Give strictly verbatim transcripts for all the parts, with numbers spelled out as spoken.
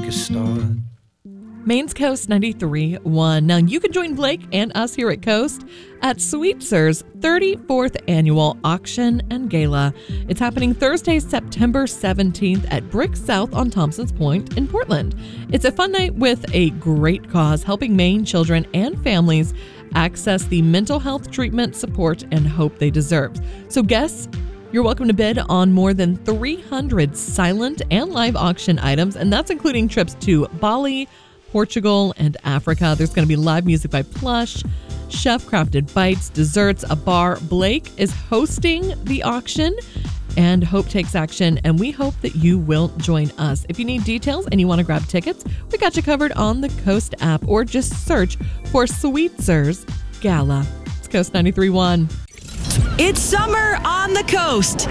a start. Maine's Coast ninety-three point one. Now, you can join Blake and us here at Coast at Sweetzer's thirty-fourth Annual Auction and Gala. It's happening Thursday, September seventeenth at Brick South on Thompson's Point in Portland. It's a fun night with a great cause, helping Maine children and families access the mental health treatment, support, and hope they deserve. So guests, you're welcome to bid on more than three hundred silent and live auction items, and that's including trips to Bali, Portugal, and Africa. There's going to be live music by Plush, chef-crafted bites, desserts, a bar. Blake is hosting the auction, and Hope takes action, and we hope that you will join us. If you need details and you want to grab tickets, we got you covered on the Coast app, or just search for Sweetzer's Gala. It's Coast ninety-three point one. It's summer on the coast.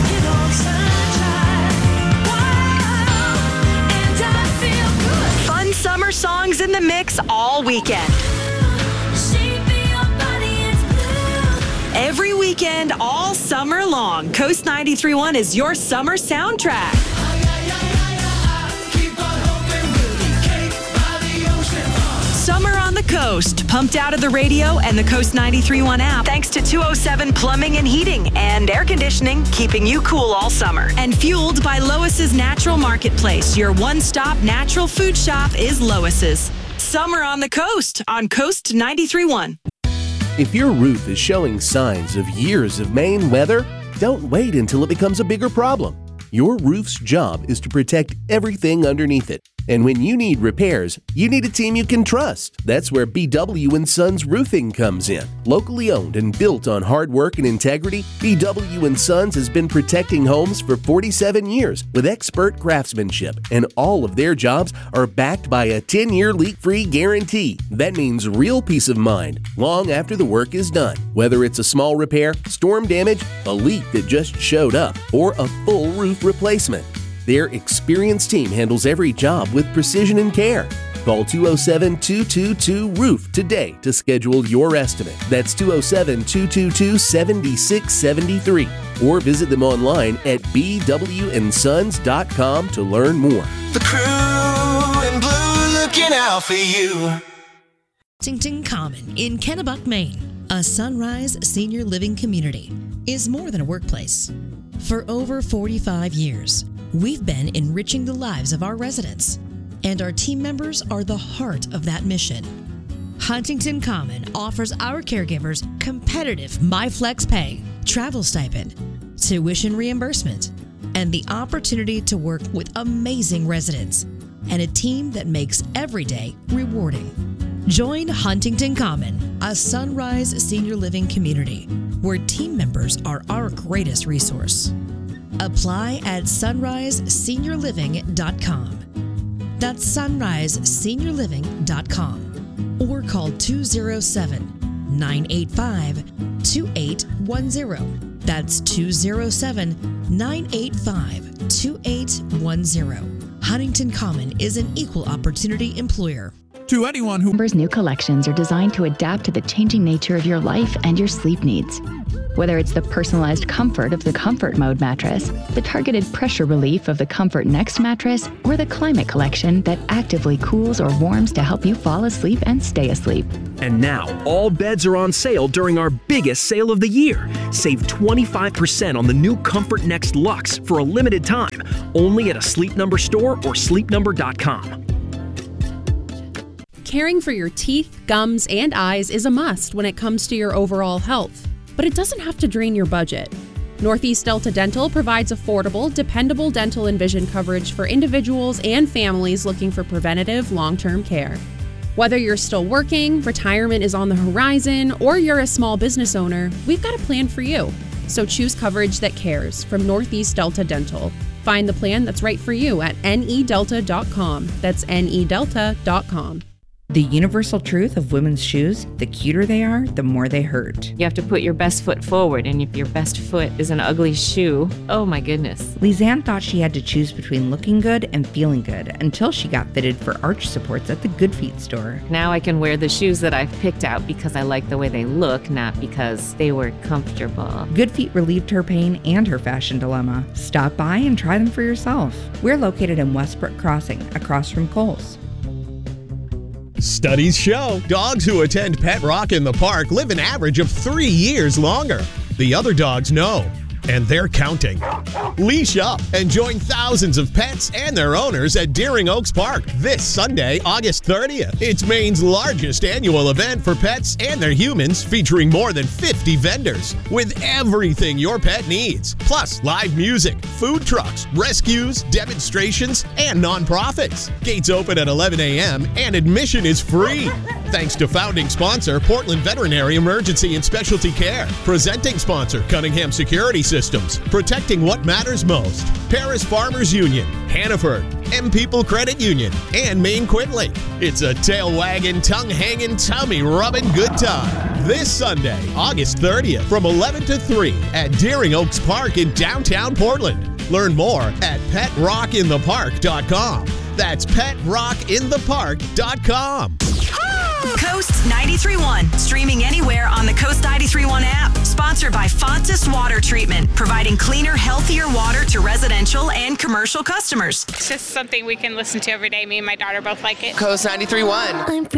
Fun summer songs in the mix all weekend. Every weekend, all summer long, Coast ninety-three point one is your summer soundtrack. Summer on the Coast, pumped out of the radio and the Coast ninety-three point one app, thanks to two oh seven Plumbing and Heating and Air Conditioning, keeping you cool all summer. And fueled by Lois's Natural Marketplace, your one-stop natural food shop is Lois's. Summer on the Coast on Coast ninety-three point one. If your roof is showing signs of years of Maine weather, don't wait until it becomes a bigger problem. Your roof's job is to protect everything underneath it. And when you need repairs, you need a team you can trust. That's where B W and Sons Roofing comes in. Locally owned and built on hard work and integrity, B W and Sons has been protecting homes for forty-seven years with expert craftsmanship, and all of their jobs are backed by a ten-year leak-free guarantee. That means real peace of mind long after the work is done. Whether it's a small repair, storm damage, a leak that just showed up, or a full roof replacement, their experienced team handles every job with precision and care. Call two oh seven, two two two, roof today to schedule your estimate. That's two oh seven, two two two, seven six seven three. Or visit them online at b w and sons dot com to learn more. The crew in blue looking out for you. Huntington Common in Kennebuck, Maine, a Sunrise senior living community, is more than a workplace. For over forty-five years, we've been enriching the lives of our residents, and our team members are the heart of that mission. Huntington Common offers our caregivers competitive MyFlex pay, travel stipend, tuition reimbursement, and the opportunity to work with amazing residents and a team that makes every day rewarding. Join Huntington Common, a Sunrise senior living community where team members are our greatest resource. Apply at sunrise senior living dot com. That's sunrise senior living dot com. Or call two oh seven, nine eight five, two eight one zero. That's two oh seven, nine eight five, two eight one zero. Huntington Common is an equal opportunity employer. To anyone who... Ember's new collections are designed to adapt to the changing nature of your life and your sleep needs. Whether it's the personalized comfort of the Comfort Mode mattress, the targeted pressure relief of the Comfort Next mattress, or the Climate Collection that actively cools or warms to help you fall asleep and stay asleep. And now, all beds are on sale during our biggest sale of the year. Save twenty-five percent on the new Comfort Next Luxe for a limited time, only at a Sleep Number store or sleep number dot com. Caring for your teeth, gums, and eyes is a must when it comes to your overall health. But it doesn't have to drain your budget. Northeast Delta Dental provides affordable, dependable dental and vision coverage for individuals and families looking for preventative, long-term care. Whether you're still working, retirement is on the horizon, or you're a small business owner, we've got a plan for you. So choose coverage that cares from Northeast Delta Dental. Find the plan that's right for you at N E delta dot com. That's N E delta dot com. The universal truth of women's shoes, the cuter they are, the more they hurt. You have to put your best foot forward, and if your best foot is an ugly shoe, oh my goodness. Lizanne thought she had to choose between looking good and feeling good until she got fitted for arch supports at the Good Feet store. Now I can wear the shoes that I've picked out because I like the way they look, not because they were comfortable. Good Feet relieved her pain and her fashion dilemma. Stop by and try them for yourself. We're located in Westbrook Crossing, across from Kohl's. Studies show dogs who attend Pet Rock in the Park live an average of three years longer. The other dogs know, and they're counting. Leash up and join thousands of pets and their owners at Deering Oaks Park this Sunday, August thirtieth. It's Maine's largest annual event for pets and their humans, featuring more than fifty vendors with everything your pet needs, plus live music, food trucks, rescues, demonstrations, and nonprofits. Gates open at eleven a.m. and admission is free. Thanks to founding sponsor Portland Veterinary Emergency and Specialty Care, presenting sponsor Cunningham Security Systems, protecting what matters most, Paris Farmers Union, Hannaford, M People Credit Union, and Maine Quinley. It's a tail-wagging, tongue-hanging, tummy-rubbing good time. This Sunday, August thirtieth, from eleven to three at Deering Oaks Park in downtown Portland. Learn more at pet rock in the park dot com. That's pet rock in the park dot com. Coast ninety-three point one, streaming anywhere on the Coast ninety-three point one app. Sponsored by Fontis Water Treatment, providing cleaner, healthier water to residential and commercial customers. It's just something we can listen to every day. Me and my daughter both like it. Coast ninety-three point one.